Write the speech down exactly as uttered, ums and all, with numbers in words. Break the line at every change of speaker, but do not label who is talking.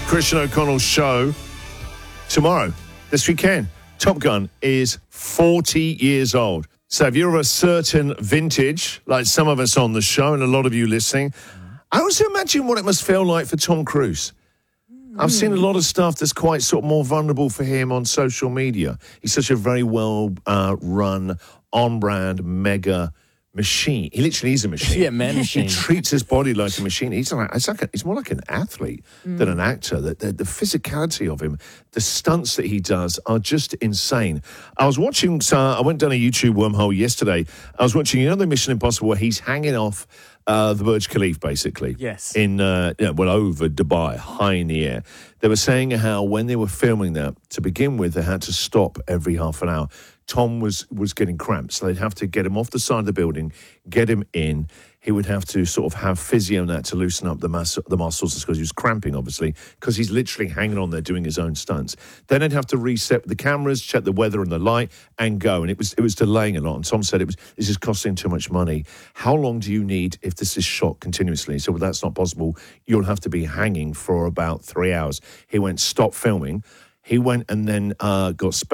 Christian O'Connell's show tomorrow, this weekend. Top Gun is forty years old. So if you're of a certain vintage, like some of us on the show and a lot of you listening, I also imagine what it must feel like for Tom Cruise. I've seen a lot of stuff that's quite sort of more vulnerable for him on social media. He's such a very well uh, run, on-brand, mega machine. He literally is a machine.
Yeah, man machine.
He treats his body like a machine. He's like, it's like a, he's more like an athlete mm. than an actor. The, the, the physicality of him, the stunts that he does are just insane. I was watching, so I went down a YouTube wormhole yesterday. I was watching, you know, the Mission Impossible where he's hanging off uh, the Burj Khalifa, basically.
Yes.
In, uh, you know, well, over Dubai, high in the air. They were saying how when they were filming that, to begin with, they had to stop every half an hour. Tom was, was getting cramps, so they'd have to get him off the side of the building, get him in. He would have to sort of have physio and that to loosen up the, mus- the muscles because he was cramping, obviously, because he's literally hanging on there doing his own stunts. Then they'd have to reset the cameras, check the weather and the light, and go. And it was it was delaying a lot. And Tom said, it was this is costing too much money. How long do you need if this is shot continuously? So well, that's not possible. You'll have to be hanging for about three hours. He went, stop filming. He went and then uh, got